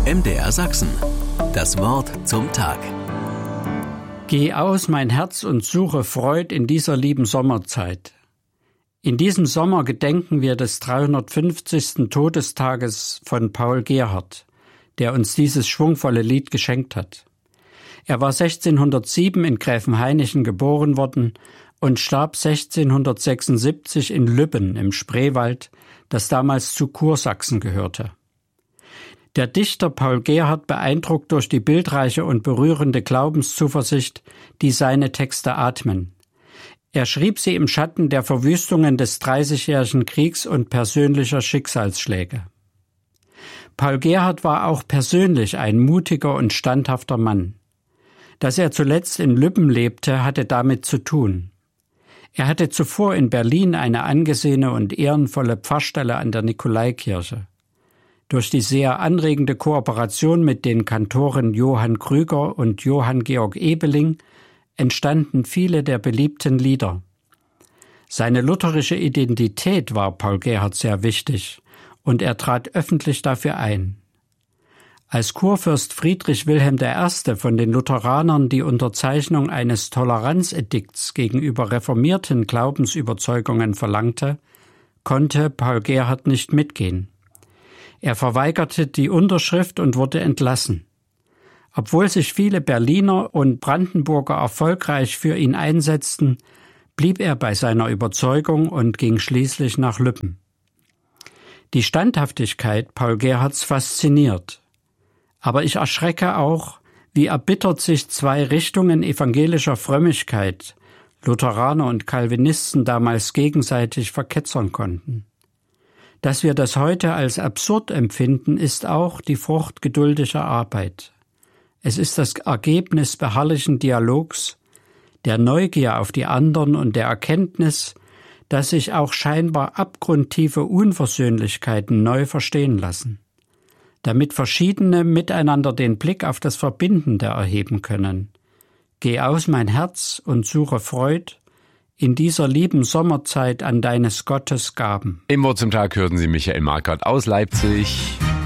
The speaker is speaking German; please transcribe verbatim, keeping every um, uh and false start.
M D R Sachsen. Das Wort zum Tag. Geh aus, mein Herz, und suche Freud in dieser lieben Sommerzeit. In diesem Sommer gedenken wir des dreihundertfünfzigsten Todestages von Paul Gerhardt, der uns dieses schwungvolle Lied geschenkt hat. Er war sechzehnhundertsieben in Gräfenhainichen geboren worden und starb sechzehnhundertsechsundsiebzig in Lübben im Spreewald, das damals zu Kursachsen gehörte. Der Dichter Paul Gerhardt beeindruckt durch die bildreiche und berührende Glaubenszuversicht, die seine Texte atmen. Er schrieb sie im Schatten der Verwüstungen des Dreißigjährigen Kriegs und persönlicher Schicksalsschläge. Paul Gerhardt war auch persönlich ein mutiger und standhafter Mann. Dass er zuletzt in Lübben lebte, hatte damit zu tun. Er hatte zuvor in Berlin eine angesehene und ehrenvolle Pfarrstelle an der Nikolaikirche. Durch die sehr anregende Kooperation mit den Kantoren Johann Krüger und Johann Georg Ebeling entstanden viele der beliebten Lieder. Seine lutherische Identität war Paul Gerhardt sehr wichtig und er trat öffentlich dafür ein. Als Kurfürst Friedrich Wilhelm der Erste von den Lutheranern die Unterzeichnung eines Toleranzedikts gegenüber reformierten Glaubensüberzeugungen verlangte, konnte Paul Gerhardt nicht mitgehen. Er verweigerte die Unterschrift und wurde entlassen. Obwohl sich viele Berliner und Brandenburger erfolgreich für ihn einsetzten, blieb er bei seiner Überzeugung und ging schließlich nach Lübben. Die Standhaftigkeit Paul Gerhardts fasziniert. Aber ich erschrecke auch, wie erbittert sich zwei Richtungen evangelischer Frömmigkeit, Lutheraner und Calvinisten, damals gegenseitig verketzern konnten. Dass wir das heute als absurd empfinden, ist auch die Frucht geduldiger Arbeit. Es ist das Ergebnis beharrlichen Dialogs, der Neugier auf die anderen und der Erkenntnis, dass sich auch scheinbar abgrundtiefe Unversöhnlichkeiten neu verstehen lassen, damit Verschiedene miteinander den Blick auf das Verbindende erheben können. Geh aus, mein Herz, und suche Freud in dieser lieben Sommerzeit an deines Gottes Gaben. Im Wort zum Tag hörten Sie Michael Markert aus Leipzig.